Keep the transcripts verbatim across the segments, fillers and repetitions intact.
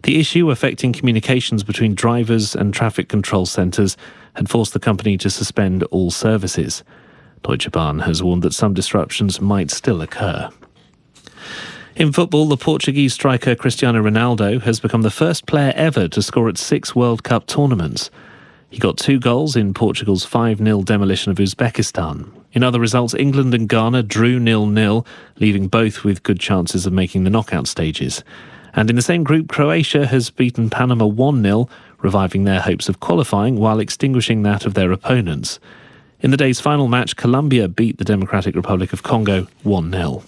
The issue affecting communications between drivers and traffic control centres had forced the company to suspend all services. Deutsche Bahn has warned that some disruptions might still occur. In football, the Portuguese striker Cristiano Ronaldo has become the first player ever to score at six World Cup tournaments. He got two goals in Portugal's five nil demolition of Uzbekistan. In other results, England and Ghana drew nil nil, leaving both with good chances of making the knockout stages. And in the same group, Croatia has beaten Panama one nil, reviving their hopes of qualifying while extinguishing that of their opponents. In the day's final match, Colombia beat the Democratic Republic of Congo one nil.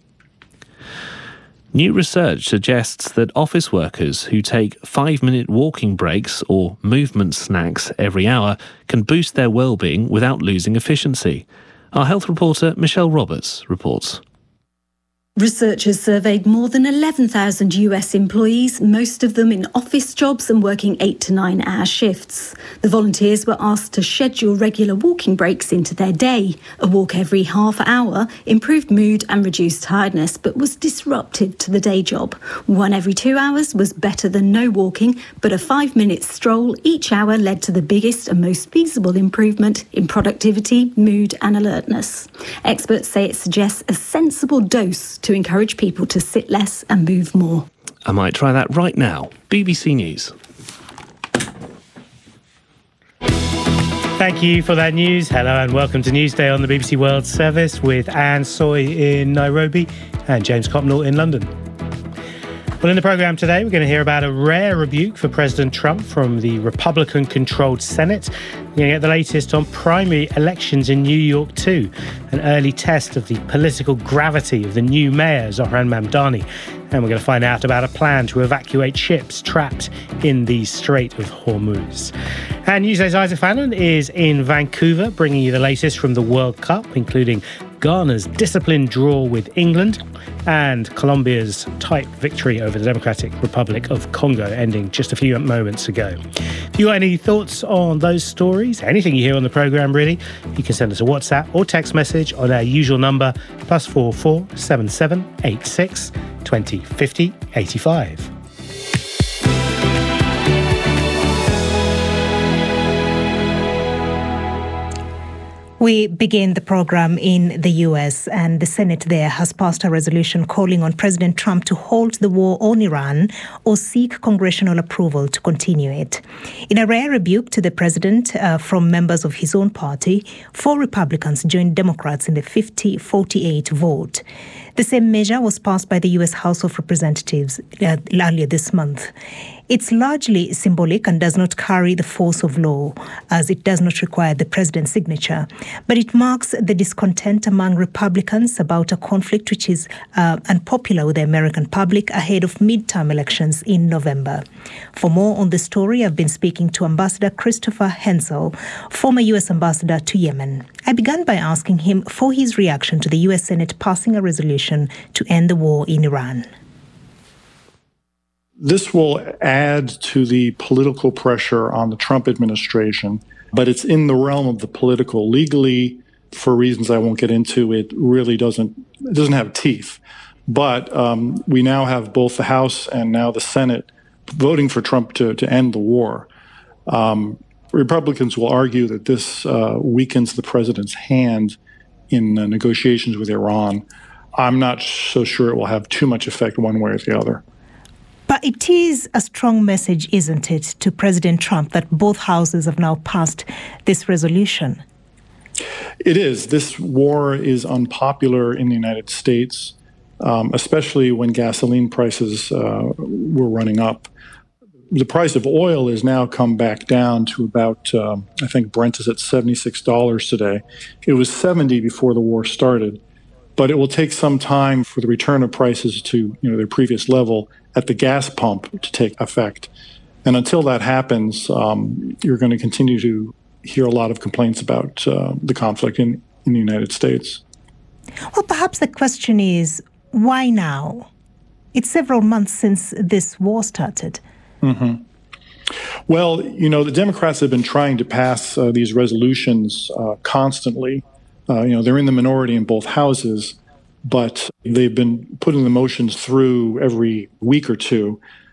New research suggests that office workers who take five-minute walking breaks or movement snacks every hour can boost their well-being without losing efficiency. Our health reporter Michelle Roberts reports. Researchers surveyed more than eleven thousand U S employees, most of them in office jobs and working eight to nine hour shifts. The volunteers were asked to schedule regular walking breaks into their day. A walk every half hour improved mood and reduced tiredness, but was disruptive to the day job. One every two hours was better than no walking, but a five-minute stroll each hour led to the biggest and most feasible improvement in productivity, mood and alertness. Experts say it suggests a sensible dose to encourage people to sit less and move more. I might try that right now. B B C News. Thank you for that news. Hello and welcome to Newsday on the B B C World Service with Anne Soy in Nairobi and James Copnell in London. Well, in the programme today, we're going to hear about a rare rebuke for President Trump from the Republican-controlled Senate. We're going to get the latest on primary elections in New York too, an early test of the political gravity of the new mayor, Zohran Mamdani. And we're going to find out about a plan to evacuate ships trapped in the Strait of Hormuz. And Newsday's Isaac Fallon is in Vancouver, bringing you the latest from the World Cup, including Ghana's disciplined draw with England and Colombia's tight victory over the Democratic Republic of Congo, ending just a few moments ago. If you got any thoughts on those stories, anything you hear on the programme really, you can send us a WhatsApp or text message on our usual number, plus four four seven seven eight six twenty fifty eighty-five. We begin the program in the U S, and the Senate there has passed a resolution calling on President Trump to halt the war on Iran or seek congressional approval to continue it. In a rare rebuke to the president uh, from members of his own party, four Republicans joined Democrats in the fifty forty-eight vote. The same measure was passed by the U S House of Representatives uh, earlier this month. It's largely symbolic and does not carry the force of law, as it does not require the president's signature. But it marks the discontent among Republicans about a conflict which is uh, unpopular with the American public ahead of midterm elections in November. For more on the story, I've been speaking to Ambassador Christopher Hensel, former U S ambassador to Yemen. I began by asking him for his reaction to the U S Senate passing a resolution to end the war in Iran. This will add to the political pressure on the Trump administration, but it's in the realm of the political. Legally, for reasons I won't get into, it really doesn't it doesn't have teeth. But um, we now have both the House and now the Senate voting for Trump to, to end the war. Um, Republicans will argue that this uh, weakens the president's hand in uh, negotiations with Iran. I'm not so sure it will have too much effect one way or the other. But it is a strong message, isn't it, to President Trump that both houses have now passed this resolution? It is. This war is unpopular in the United States, um, especially when gasoline prices uh, were running up. The price of oil has now come back down to about, um, I think Brent is at seventy-six dollars today. It was seventy before the war started. But it will take some time for the return of prices to, you know, their previous level at the gas pump to take effect. And until that happens, um, you're going to continue to hear a lot of complaints about uh, the conflict in, in the United States. Well, perhaps the question is, why now? It's several months since this war started. Mm-hmm. Well, you know, the Democrats have been trying to pass uh, these resolutions uh, constantly. Uh, you know, they're in the minority in both houses, but they've been putting the motions through every week or two.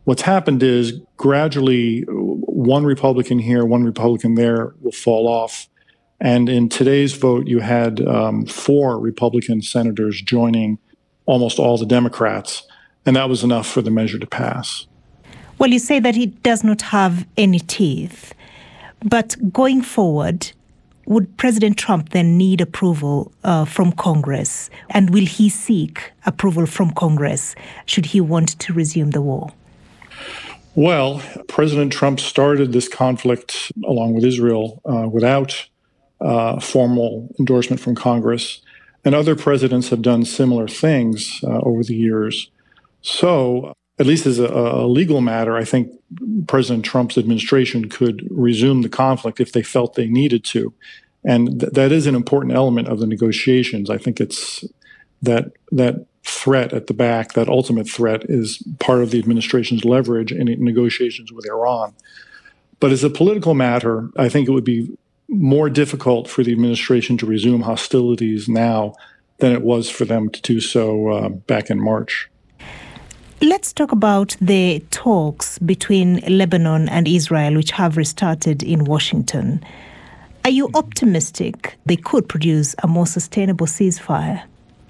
What's happened is gradually one Republican here, one Republican there will fall off. And in today's vote, you had um, four Republican senators joining almost all the Democrats, and that was enough for the measure to pass. Well, you say that it does not have any teeth, but going forward, would President Trump then need approval uh, from Congress? And will he seek approval from Congress should he want to resume the war? Well, President Trump started this conflict along with Israel uh, without uh, formal endorsement from Congress. And other presidents have done similar things uh, over the years. So, at least as a, a legal matter, I think President Trump's administration could resume the conflict if they felt they needed to. And th- that is an important element of the negotiations. I think it's that that threat at the back, that ultimate threat, is part of the administration's leverage in negotiations with Iran. But as a political matter, I think it would be more difficult for the administration to resume hostilities now than it was for them to do so uh, back in March. Let's talk about the talks between Lebanon and Israel, which have restarted in Washington. Are you optimistic they could produce a more sustainable ceasefire?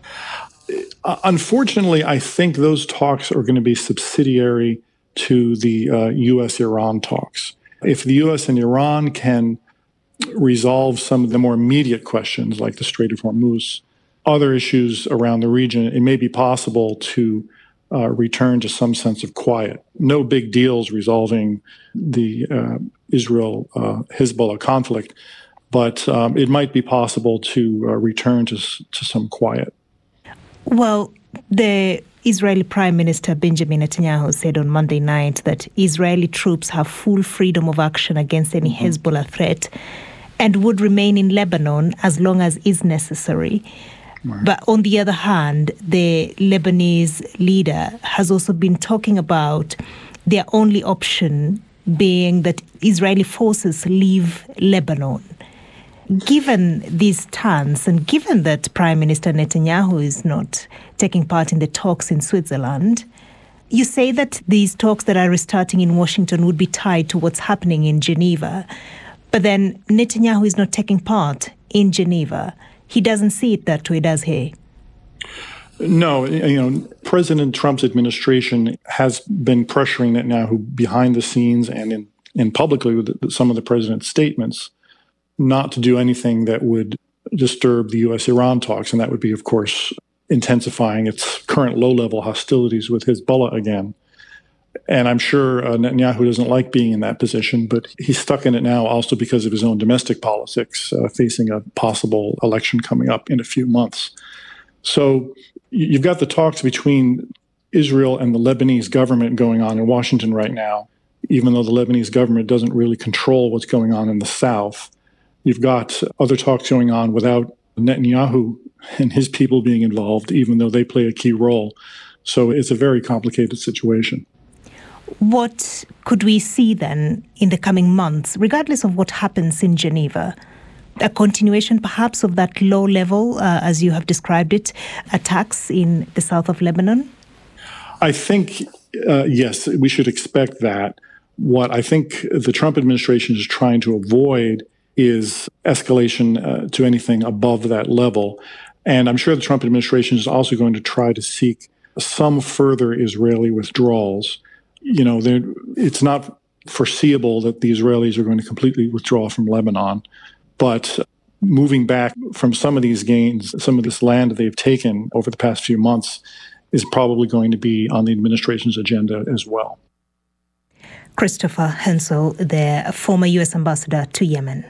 Uh, unfortunately, I think those talks are going to be subsidiary to the uh, U S Iran talks. If the U S and Iran can resolve some of the more immediate questions, like the Strait of Hormuz, other issues around the region, it may be possible to uh, return to some sense of quiet. No big deals resolving the uh, Israel-Hezbollah uh, conflict, but um, it might be possible to uh, return to, to some quiet. Well, the Israeli Prime Minister Benjamin Netanyahu said on Monday night that Israeli troops have full freedom of action against any mm-hmm. Hezbollah threat and would remain in Lebanon as long as is necessary. Right. But on the other hand, the Lebanese leader has also been talking about their only option being that Israeli forces leave Lebanon. Given this stance, and given that Prime Minister Netanyahu is not taking part in the talks in Switzerland, you say that these talks that are restarting in Washington would be tied to what's happening in Geneva. But then Netanyahu is not taking part in Geneva. He doesn't see it that way, does he? No, you know, President Trump's administration has been pressuring Netanyahu behind the scenes and in, in publicly with some of the president's statements not to do anything that would disturb the U S Iran talks. And that would be, of course, intensifying its current low-level hostilities with Hezbollah again. And I'm sure uh, Netanyahu doesn't like being in that position, but he's stuck in it now also because of his own domestic politics, uh, facing a possible election coming up in a few months. So you've got the talks between Israel and the Lebanese government going on in Washington right now, even though the Lebanese government doesn't really control what's going on in the south. You've got other talks going on without Netanyahu and his people being involved, even though they play a key role. So it's a very complicated situation. What could we see then in the coming months, regardless of what happens in Geneva? A continuation perhaps of that low level, uh, as you have described it, attacks in the south of Lebanon? I think, uh, yes, we should expect that. What I think the Trump administration is trying to avoid is escalation uh, to anything above that level. And I'm sure the Trump administration is also going to try to seek some further Israeli withdrawals. You know, it's not foreseeable that the Israelis are going to completely withdraw from Lebanon, but moving back from some of these gains, some of this land that they've taken over the past few months is probably going to be on the administration's agenda as well. Christopher Hensel, the former U S ambassador to Yemen.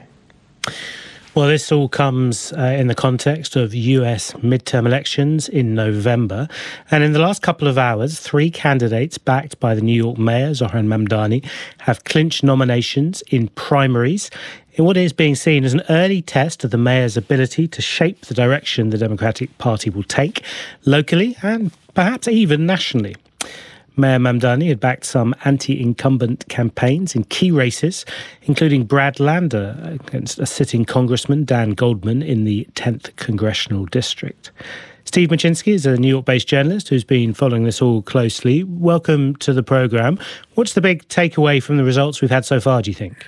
Well, this all comes uh, in the context of U S midterm elections in November. And in the last couple of hours, three candidates backed by the New York mayor, Zohran Mamdani, have clinched nominations in primaries in what is being seen as an early test of the mayor's ability to shape the direction the Democratic Party will take locally and perhaps even nationally. Mayor Mamdani had backed some anti-incumbent campaigns in key races, including Brad Lander against a sitting Congressman, Dan Goldman, in the tenth Congressional District. Steve Machinsky is a New York-based journalist who's been following this all closely. Welcome to the programme. What's the big takeaway from the results we've had so far, do you think?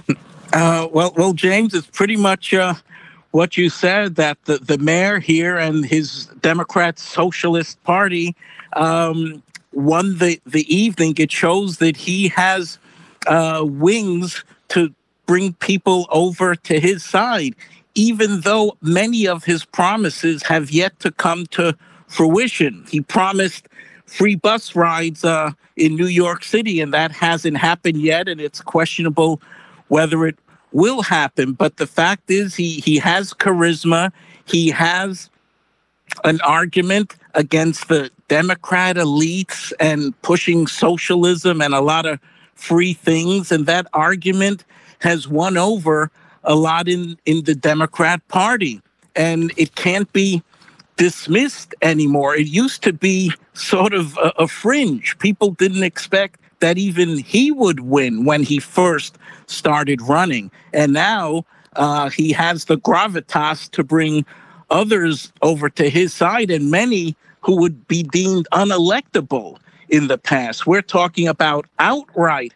Uh, well, well, James, it's pretty much uh, what you said, that the, the mayor here and his Democrat Socialist Party um, won the, the evening. It shows that he has uh, wings to bring people over to his side, even though many of his promises have yet to come to fruition. He promised free bus rides uh, in New York City, and that hasn't happened yet, and it's questionable whether it will happen. But the fact is, he, he has charisma. He has an argument against the Democrat elites and pushing socialism and a lot of free things. And that argument has won over a lot in, in the Democrat Party. And it can't be dismissed anymore. It used to be sort of a, a fringe. People didn't expect that even he would win when he first started running. And now uh, he has the gravitas to bring others over to his side, and many who would be deemed unelectable in the past. We're talking about outright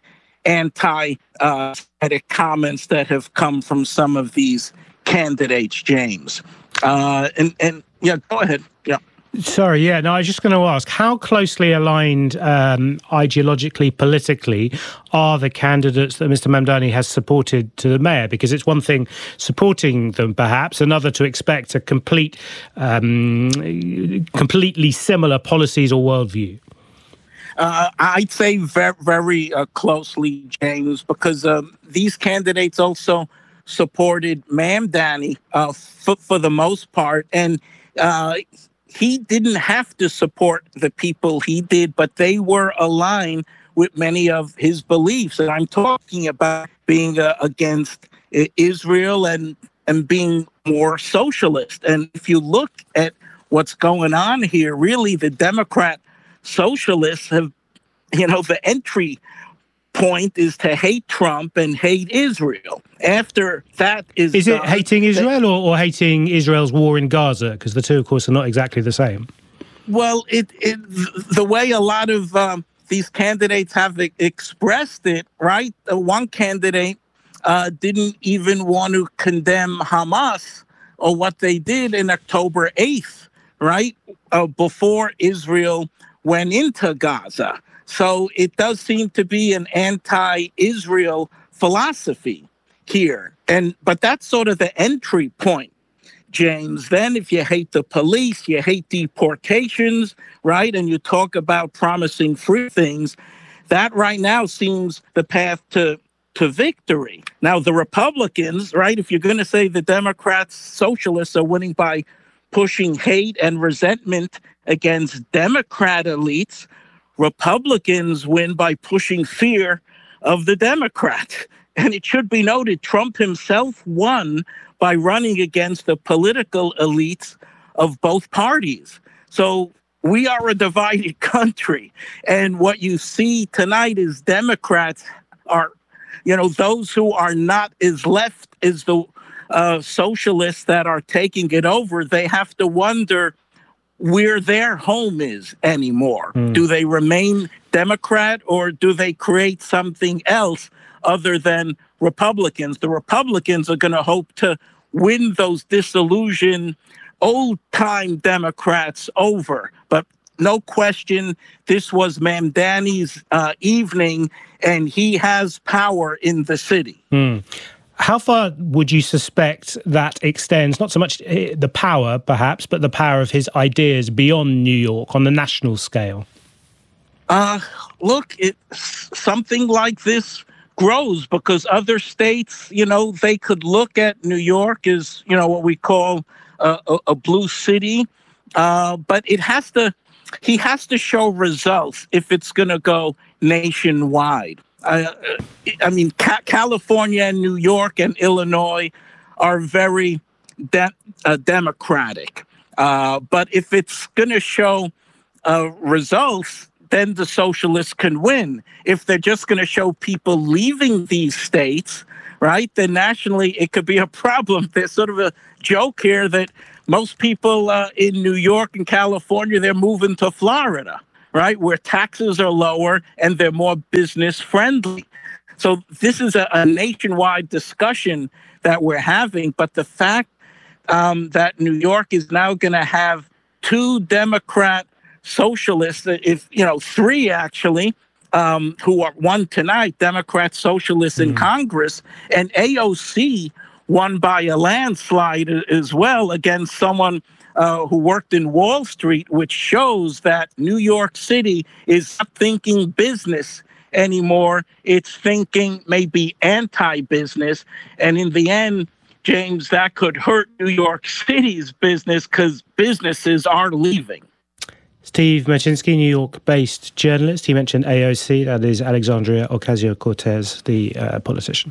anti-Semitic uh, comments that have come from some of these candidates, James. Uh, and, and yeah, go ahead. Yeah. Sorry, yeah, no, I was just going to ask, how closely aligned um, ideologically, politically, are the candidates that Mister Mamdani has supported to the mayor? Because it's one thing supporting them, perhaps, another to expect a complete, um, completely similar policies or worldview. Uh, I'd say very, very uh, closely, James, because um, these candidates also supported Mamdani uh, for, for the most part, and uh, he didn't have to support the people he did, but they were aligned with many of his beliefs. And I'm talking about being uh, against Israel and, and being more socialist. And if you look at what's going on here, really the Democrat socialists have, you know, the entry point is to hate Trump and hate Israel. After that is Is it done, hating Israel or, or hating Israel's war in Gaza? Because the two, of course, are not exactly the same. Well, it, it the way a lot of um, these candidates have expressed it, right? Uh, one candidate uh, didn't even want to condemn Hamas or what they did in October eighth, right? Uh, before Israel went into Gaza. So it does seem to be an anti-Israel philosophy here. And but that's sort of the entry point, James. Then if you hate the police, you hate deportations, right? And you talk about promising free things, that right now seems the path to, to victory. Now, the Republicans, right, if you're going to say the Democrats, socialists are winning by pushing hate and resentment against Democrat elites, Republicans win by pushing fear of the Democrat. And it should be noted, Trump himself won by running against the political elites of both parties. So we are a divided country. And what you see tonight is Democrats are, you know, those who are not as left as the uh, socialists that are taking it over. They have to wonder where their home is anymore. Mm. Do they remain Democrat or do they create something else other than Republicans? The Republicans are going to hope to win those disillusioned old-time Democrats over. But no question, this was Mamdani's uh, evening, and he has power in the city. Mm. How far would you suspect that extends, not so much the power, perhaps, but the power of his ideas beyond New York on the national scale? Uh, look, it, something like this grows because other states, you know, they could look at New York as, you know, what we call a, a, a blue city. Uh, but it has to, he has to show results if it's going to go nationwide. Uh, I mean, Ca- California and New York and Illinois are very de- uh, democratic. Uh, but if it's going to show uh, results, then the socialists can win. If they're just going to show people leaving these states, right, then nationally it could be a problem. There's sort of a joke here that most people uh, in New York and California, they're moving to Florida, right, where taxes are lower and they're more business friendly. So this is a, a nationwide discussion that we're having. But the fact um, that New York is now going to have two Democrat socialists, if you know, three actually, um, who are one tonight, Democrat socialists in mm. Congress, and A O C won by a landslide as well against someone uh, who worked in Wall Street, which shows that New York City is not thinking business anymore. It's thinking maybe anti-business. And in the end, James, that could hurt New York City's business because businesses are leaving. Steve Merczynski, New York-based journalist. He mentioned A O C, that is Alexandria Ocasio-Cortez, the uh, politician.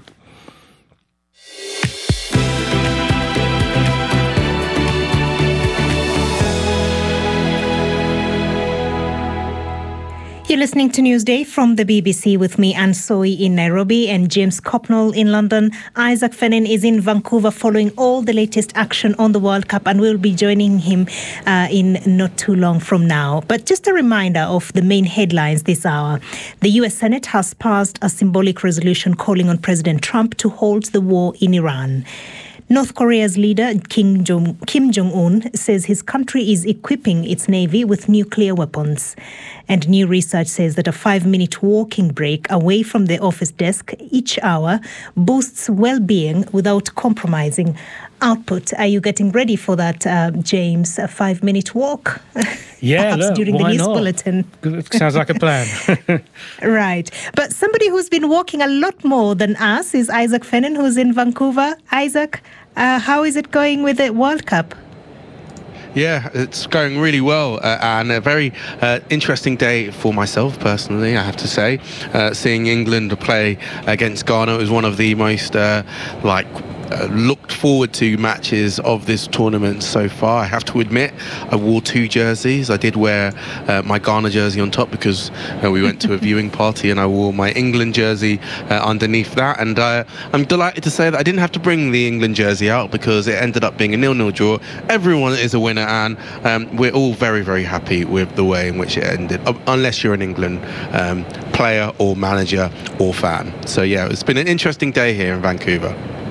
You're listening to Newsday from the B B C with me, Anne Soy in Nairobi and James Copnall in London. Isaac Fennin is in Vancouver following all the latest action on the World Cup, and we'll be joining him uh, in not too long from now. But just a reminder of the main headlines this hour. The U S Senate has passed a symbolic resolution calling on President Trump to halt the war in Iran. North Korea's leader, Kim Jong, Kim Jong-un, says his country is equipping its navy with nuclear weapons. And new research says that a five-minute walking break away from the office desk each hour boosts well-being without compromising output. Are you getting ready for that, uh, James? A five-minute walk? Yeah, Perhaps look, during the why news not? bulletin. Sounds like a plan. Right. But somebody who's been walking a lot more than us is Isaac Fennin, who's in Vancouver. Isaac, uh, how is it going with the World Cup? Yeah, it's going really well, uh, and a very uh, interesting day for myself personally, I have to say. Uh, seeing England play against Ghana was one of the most uh, like uh, looked forward to matches of this tournament so far. I have to admit, I wore two jerseys. I did wear uh, my Ghana jersey on top because uh, we went to a viewing party, and I wore my England jersey uh, underneath that. And uh, I'm delighted to say that I didn't have to bring the England jersey out because it ended up being a nil-nil draw. Everyone is a winner, and um, we're all very, very happy with the way in which it ended, uh, unless you're an England um, player or manager or fan. So yeah, it's been an interesting day here in Vancouver.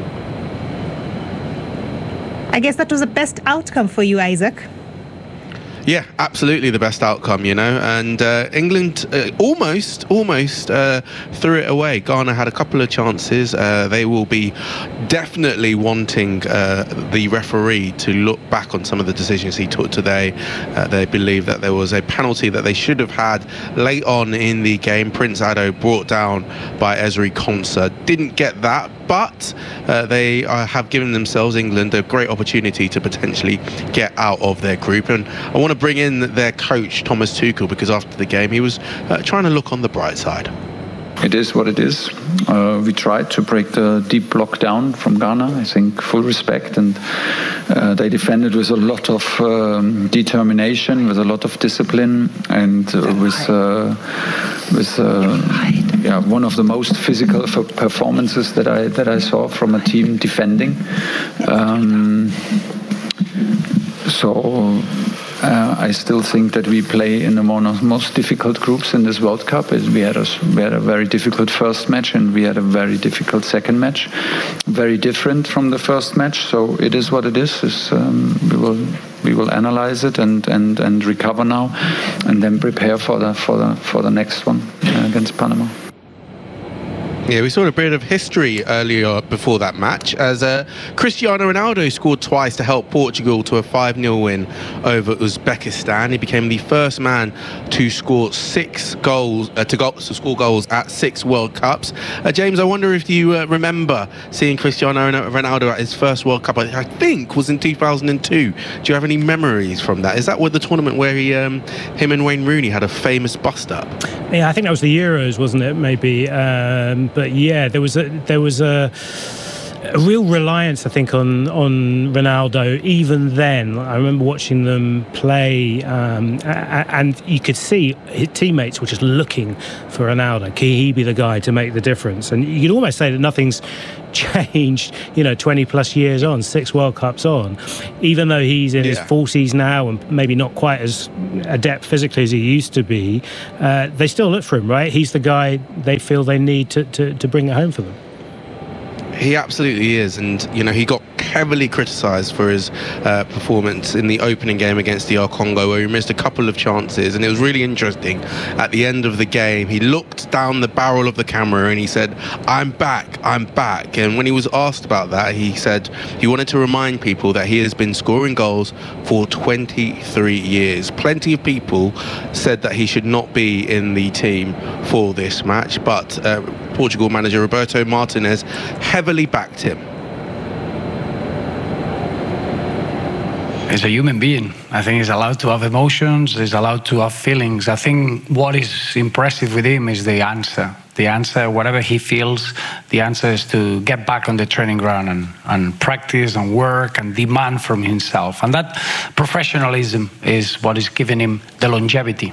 I guess that was the best outcome for you, Isaac. Yeah, absolutely the best outcome, you know, and uh, England uh, almost, almost uh, threw it away. Ghana had a couple of chances. Uh, they will be definitely wanting uh, the referee to look back on some of the decisions he took today. Uh, they believe that there was a penalty that they should have had late on in the game. Prince Ado brought down by Ezri Konsa. Didn't get that, but uh, they uh, have given themselves, England, a great opportunity to potentially get out of their group. And I want to bring in their coach, Thomas Tuchel, because after the game he was uh, trying to look on the bright side. It is what it is. Uh, we tried to break the deep block down from Ghana. I think full respect, and uh, they defended with a lot of um, determination, with a lot of discipline, and uh, with uh, with uh, yeah one of the most physical performances that I that I saw from a team defending. Um, so. Uh, I still think that we play in the one of the most difficult groups in this World Cup. We had, a, we had a very difficult first match, and we had a very difficult second match. Very different from the first match, so it is what it is. It's, um, we will we will analyze it and, and, and recover now, and then prepare for the for the for the next one uh, against Panama. Yeah, we saw a bit of history earlier before that match as uh, Cristiano Ronaldo scored twice to help Portugal to a five nil win over Uzbekistan. He became the first man to score six goals, uh, to, go, to score goals at six World Cups. Uh, James, I wonder if you uh, remember seeing Cristiano Ronaldo at his first World Cup, I think was in two thousand two. Do you have any memories from that? Is that with the tournament where he, um, him and Wayne Rooney had a famous bust-up? Yeah, I think that was the Euros, wasn't it? Maybe. Um, But yeah, there was a there was a a real reliance, I think, on on Ronaldo. Even then, I remember watching them play, um, and you could see his teammates were just looking for Ronaldo. Can he be the guy to make the difference? And you could almost say that nothing's changed, you know, twenty plus years on, six World Cups on, even though he's in yeah. his forties now and maybe not quite as adept physically as he used to be, uh, they still look for him, right? He's the guy they feel they need to, to, to bring it home for them. He absolutely is, and you know, he got heavily criticised for his uh, performance in the opening game against D R Congo, where he missed a couple of chances. And it was really interesting. At the end of the game, he looked down the barrel of the camera and he said, "I'm back, I'm back." And when he was asked about that, he said he wanted to remind people that he has been scoring goals for twenty-three years. Plenty of people said that he should not be in the team for this match, but uh, Portugal manager Roberto Martinez heavily backed him. He's a human being. I think he's allowed to have emotions, he's allowed to have feelings. I think what is impressive with him is the answer. The answer, whatever he feels, the answer is to get back on the training ground and, and practice and work and demand from himself. And that professionalism is what is giving him the longevity.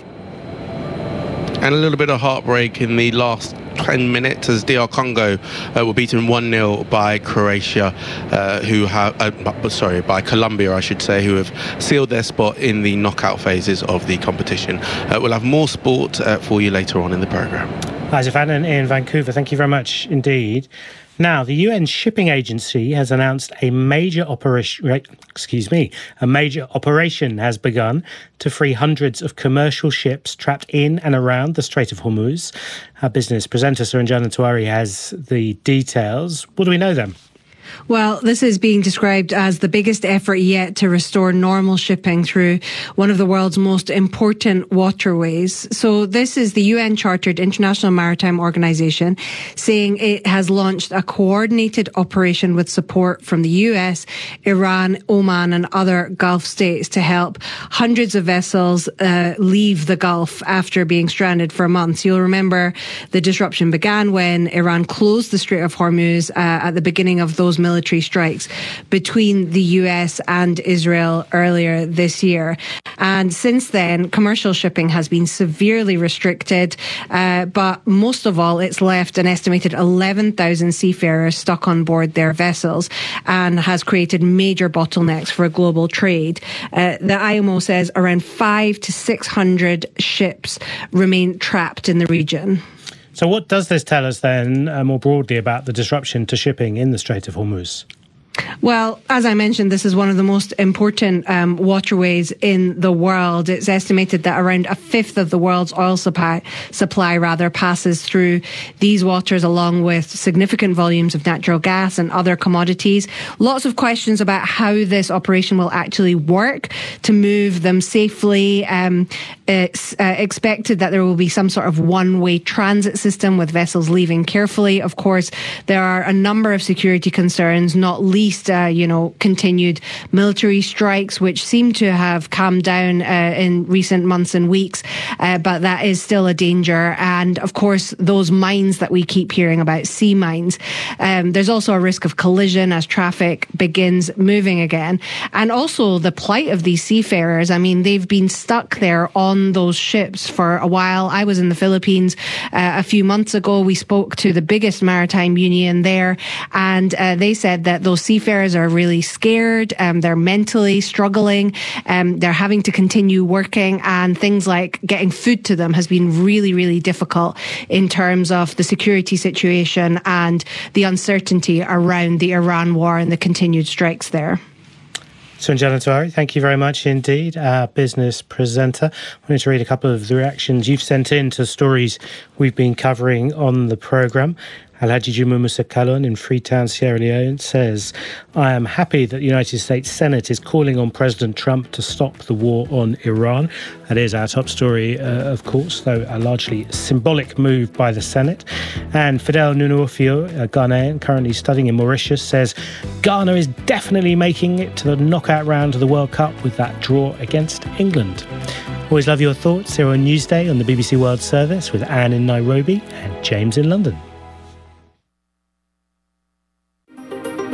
And a little bit of heartbreak in the last ten minutes as D R Congo uh, were beaten one nil by Croatia, uh, who have, uh, sorry, by Colombia, I should say, who have sealed their spot in the knockout phases of the competition. Uh, we'll have more sport uh, for you later on in the programme. Isaac Vannon in Vancouver, thank you very much indeed. Now, the U N Shipping Agency has announced a major operation, excuse me, a major operation has begun to free hundreds of commercial ships trapped in and around the Strait of Hormuz. Our business presenter, Suranjana Tewari, has the details. What do we know then? Well, this is being described as the biggest effort yet to restore normal shipping through one of the world's most important waterways. So this is the U N-chartered International Maritime Organization saying it has launched a coordinated operation with support from the U S, Iran, Oman and other Gulf states to help hundreds of vessels uh, leave the Gulf after being stranded for months. You'll remember the disruption began when Iran closed the Strait of Hormuz uh, at the beginning of those military strikes between the U S and Israel earlier this year. And since then, commercial shipping has been severely restricted, uh, but most of all, it's left an estimated eleven thousand seafarers stuck on board their vessels and has created major bottlenecks for global trade. Uh, the I M O says around five to six hundred ships remain trapped in the region. So what does this tell us then, uh, more broadly, about the disruption to shipping in the Strait of Hormuz? Well, as I mentioned, this is one of the most important um, waterways in the world. It's estimated that around a fifth of the world's oil supply, supply rather, passes through these waters, along with significant volumes of natural gas and other commodities. Lots of questions about how this operation will actually work to move them safely. Um, it's uh, expected that there will be some sort of one-way transit system with vessels leaving carefully. Of course, there are a number of security concerns, not least Least, uh, you know, continued military strikes, which seem to have calmed down uh, in recent months and weeks, uh, but that is still a danger. And of course, those mines that we keep hearing about, sea mines, um, there's also a risk of collision as traffic begins moving again. And also the plight of these seafarers. I mean, they've been stuck there on those ships for a while. I was in the Philippines uh, a few months ago. We spoke to the biggest maritime union there, and uh, they said that those seafarers are really scared. Um, they're mentally struggling. Um, they're having to continue working, and things like getting food to them has been really, really difficult in terms of the security situation and the uncertainty around the Iran war and the continued strikes there. Suranjana Tewari, thank you very much indeed, our business presenter. I wanted to read a couple of the reactions you've sent in to stories we've been covering on the programme. Alhaji Juma Musa Kalon in Freetown, Sierra Leone says, I am happy that the United States Senate is calling on President Trump to stop the war on Iran. That is our top story, uh, of course, though a largely symbolic move by the Senate. And Fidel Nunuofio, a Ghanaian currently studying in Mauritius, says Ghana is definitely making it to the knockout round of the World Cup with that draw against England. Always love your thoughts here on Newsday on the B B C World Service with Anne in Nairobi and James in London.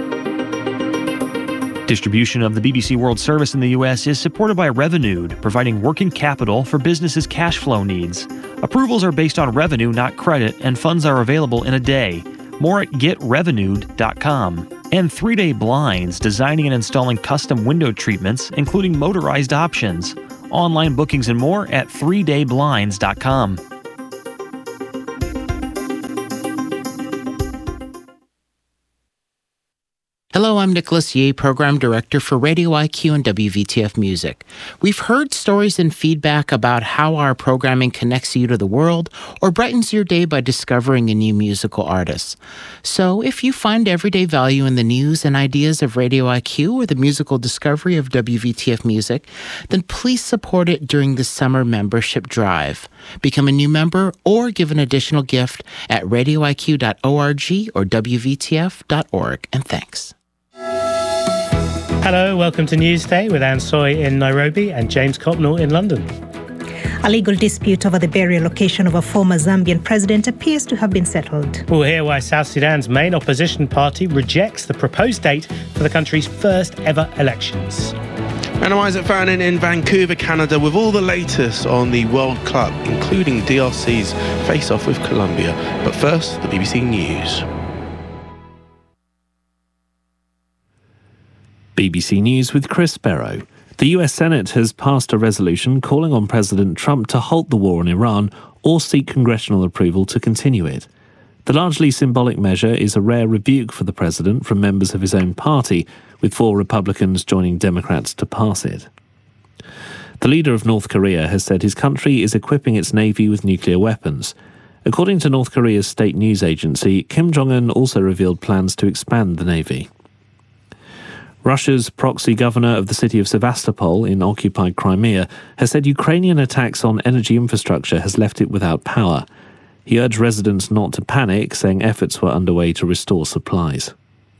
Distribution of the B B C World Service in the U S is supported by Revenued, providing working capital for businesses' cash flow needs. Approvals are based on revenue, not credit, and funds are available in a day. More at get revenued dot com. And three day Blinds, designing and installing custom window treatments, including motorized options. Online bookings and more at three day blinds dot com. Hello, I'm Nicholas Yee, Program Director for Radio I Q and W V T F Music. We've heard stories and feedback about how our programming connects you to the world or brightens your day by discovering a new musical artist. So if you find everyday value in the news and ideas of Radio I Q or the musical discovery of W V T F Music, then please support it during the summer membership drive. Become a new member or give an additional gift at radio I Q dot org or W V T F dot org. And thanks. Hello, welcome to Newsday with Anne Soy in Nairobi and James Copnell in London. A legal dispute over the burial location of a former Zambian president appears to have been settled. We'll hear why South Sudan's main opposition party rejects the proposed date for the country's first ever elections. And I'm Isaac Fannin in Vancouver, Canada, with all the latest on the World Cup, including D R C's face-off with Colombia. But first, the B B C News. B B C News with Chris Sparrow. The U S Senate has passed a resolution calling on President Trump to halt the war in Iran or seek congressional approval to continue it. The largely symbolic measure is a rare rebuke for the president from members of his own party, with four Republicans joining Democrats to pass it. The leader of North Korea has said his country is equipping its navy with nuclear weapons. According to North Korea's state news agency, Kim Jong-un also revealed plans to expand the navy. Russia's proxy governor of the city of Sevastopol in occupied Crimea has said Ukrainian attacks on energy infrastructure has left it without power. He urged residents not to panic, saying efforts were underway to restore supplies.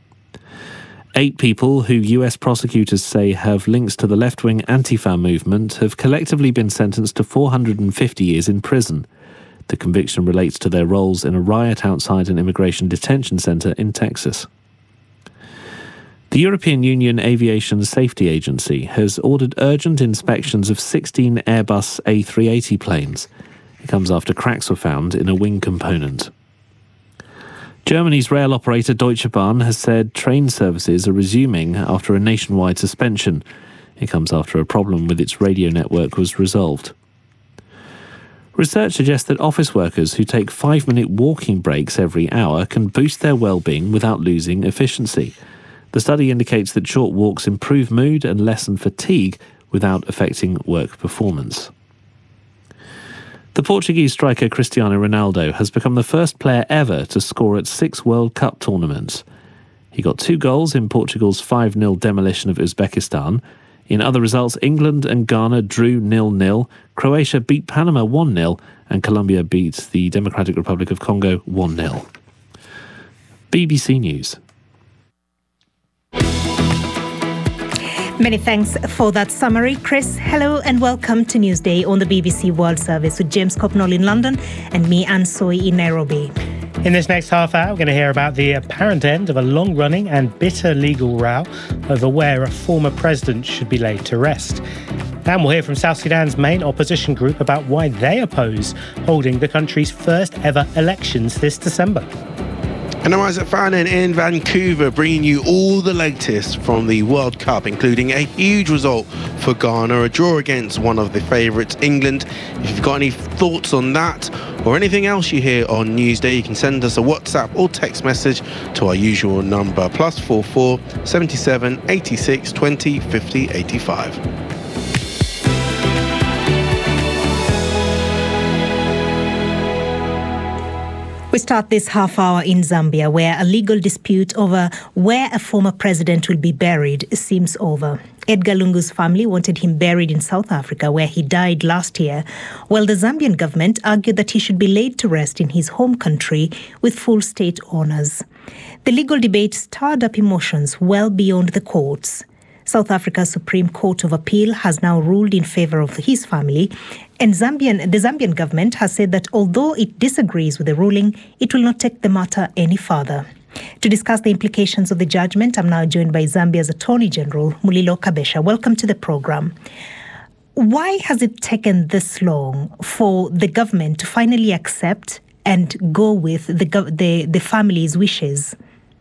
Eight people who U S prosecutors say have links to the left-wing Antifa movement have collectively been sentenced to four hundred fifty years in prison. The conviction relates to their roles in a riot outside an immigration detention center in Texas. The European Union Aviation Safety Agency has ordered urgent inspections of sixteen Airbus A three eighty planes. It comes after cracks were found in a wing component. Germany's rail operator Deutsche Bahn has said train services are resuming after a nationwide suspension. It comes after a problem with its radio network was resolved. Research suggests that office workers who take five-minute walking breaks every hour can boost their well-being without losing efficiency. The study indicates that short walks improve mood and lessen fatigue without affecting work performance. The Portuguese striker Cristiano Ronaldo has become the first player ever to score at six World Cup tournaments. He got two goals in Portugal's five nil demolition of Uzbekistan. In other results, England and Ghana drew nil nil, Croatia beat Panama one nil, and Colombia beat the Democratic Republic of Congo one nil. B B C News. Many thanks for that summary, Chris. Hello and welcome to Newsday on the B B C World Service with James Copnell in London and me, Anne Soy, in Nairobi. In this next half hour, we're going to hear about the apparent end of a long-running and bitter legal row over where a former president should be laid to rest. And we'll hear from South Sudan's main opposition group about why they oppose holding the country's first ever elections this December. And I'm Isaac Fannin in Vancouver, bringing you all the latest from the World Cup, including a huge result for Ghana, a draw against one of the favourites, England. If you've got any thoughts on that or anything else you hear on Newsday, you can send us a WhatsApp or text message to our usual number, plus four four seven seven eight six twenty fifty eighty-five. We start this half hour in Zambia, where a legal dispute over where a former president will be buried seems over. Edgar Lungu's family wanted him buried in South Africa, where he died last year, while the Zambian government argued that he should be laid to rest in his home country with full state honours. The legal debate stirred up emotions well beyond the courts. South Africa's Supreme Court of Appeal has now ruled in favour of his family, and Zambian, the Zambian government has said that although it disagrees with the ruling, it will not take the matter any further. To discuss the implications of the judgment, I'm now joined by Zambia's Attorney General, Mulilo Kabesha. Welcome to the program. Why has it taken this long for the government to finally accept and go with the, the, the family's wishes?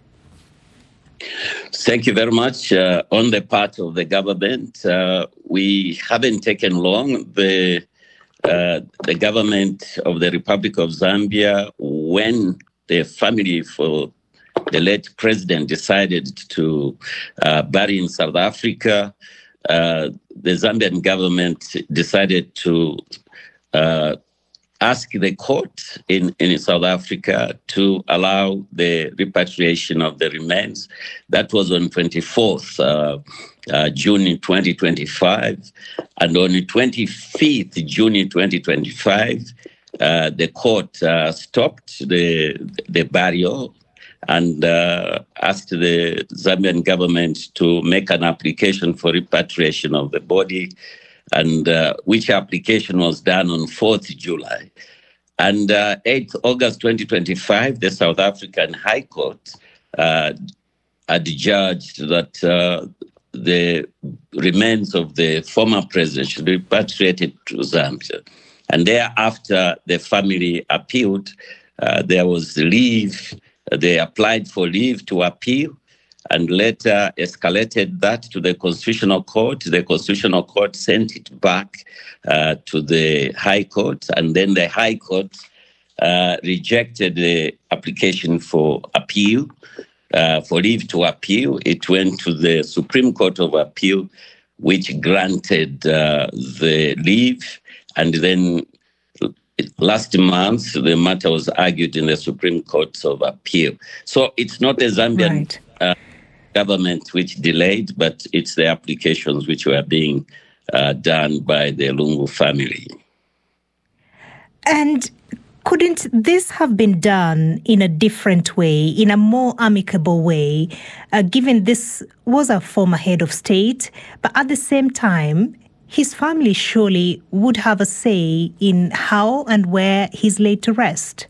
Thank you very much. Uh, on the part of the government, uh, we haven't taken long. The, uh, the government of the Republic of Zambia, when the family for the late president decided to uh, bury in South Africa, uh, the Zambian government decided to uh, ask the court in, in South Africa to allow the repatriation of the remains. That was on twenty-fourth uh, uh, June twenty twenty-five. And on the twenty-fifth June twenty twenty-five, uh, the court uh, stopped the, the burial and uh, asked the Zambian government to make an application for repatriation of the body, and uh, which application was done on fourth July. And uh, eighth August twenty twenty-five, the South African High Court uh, adjudged that uh, the remains of the former president should be repatriated to Zambia. And thereafter, the family appealed. Uh, there was leave. They applied for leave to appeal, and later escalated that to the Constitutional Court. The Constitutional Court sent it back uh, to the High Court, and then the High Court uh, rejected the application for appeal, uh, for leave to appeal. It went to the Supreme Court of Appeal, which granted uh, the leave, and then last month, the matter was argued in the Supreme Court of Appeal. So it's not the Zambian right. uh, government which delayed, but it's the applications which were being uh, done by the Lungu family. And couldn't this have been done in a different way, in a more amicable way, uh, given this was a former head of state, but at the same time, his family surely would have a say in how and where he's laid to rest?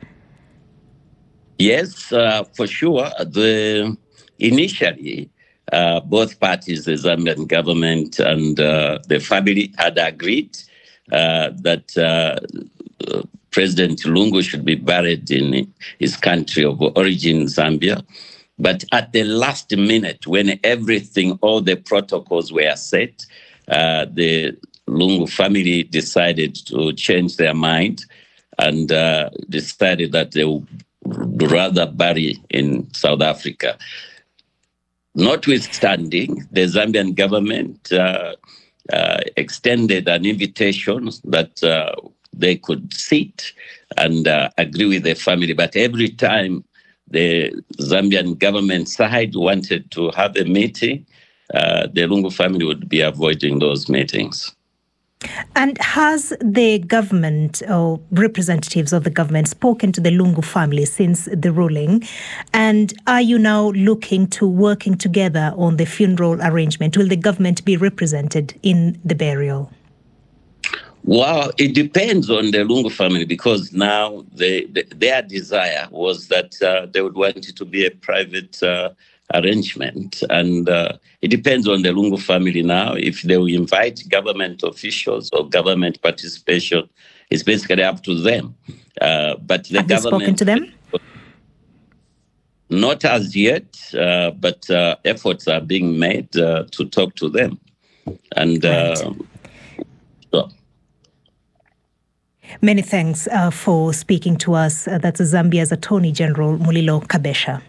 Yes, uh, for sure. The initially, uh, both parties, the Zambian government and uh, the family, had agreed uh, that uh, President Lungu should be buried in his country of origin, Zambia. But at the last minute, when everything, all the protocols were set, Uh, the Lungu family decided to change their mind and uh, decided that they would rather bury in South Africa. Notwithstanding, the Zambian government uh, uh, extended an invitation that uh, they could sit and uh, agree with the family. But every time the Zambian government side wanted to have a meeting, Uh, the Lungu family would be avoiding those meetings. And has the government or representatives of the government spoken to the Lungu family since the ruling? And are you now looking to working together on the funeral arrangement? Will the government be represented in the burial? Well, it depends on the Lungu family, because now they, they, their desire was that uh, they would want it to be a private uh, arrangement. And uh, it depends on the Lungu family now. If they will invite government officials or government participation, it's basically up to them. Uh, but the Have government... you spoken to them? Not as yet, uh, but uh, efforts are being made uh, to talk to them. And right. uh, so. Many thanks uh, for speaking to us. Uh, that's Zambia's Attorney General, Mulilo Kabesha.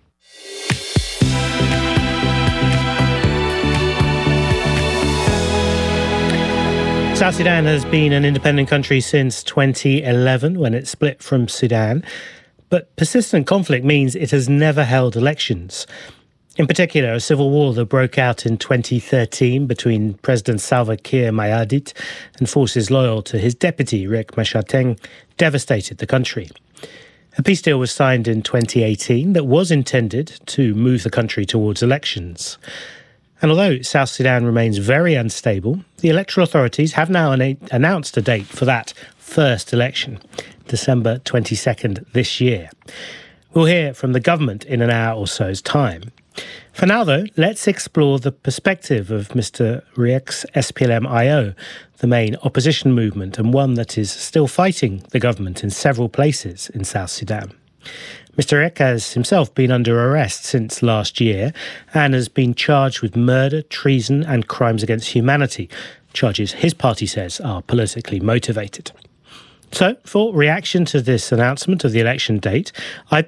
South Sudan has been an independent country since twenty eleven, when it split from Sudan. But persistent conflict means it has never held elections. In particular, a civil war that broke out in twenty thirteen between President Salva Kiir Mayardit and forces loyal to his deputy, Riek Machar devastated the country. A peace deal was signed in twenty eighteen that was intended to move the country towards elections. And although South Sudan remains very unstable, the electoral authorities have now an- announced a date for that first election, December twenty-second this year. We'll hear from the government in an hour or so's time. For now, though, let's explore the perspective of Mister Riek's S P L M I O, the main opposition movement and one that is still fighting the government in several places in South Sudan. Mister Riek has himself been under arrest since last year and has been charged with murder, treason and crimes against humanity, charges his party says are politically motivated. So, for reaction to this announcement of the election date, I